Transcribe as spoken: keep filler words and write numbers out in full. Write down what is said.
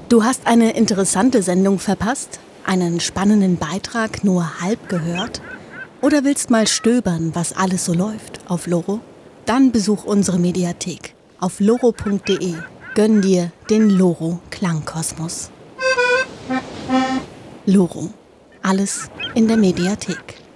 Du hast eine interessante Sendung verpasst? Einen spannenden Beitrag nur halb gehört? Oder willst mal stöbern, was alles so läuft auf Loro? Dann besuch unsere Mediathek auf loro punkt de. Gönn dir den Loro Klangkosmos. Loro. Alles in der Mediathek.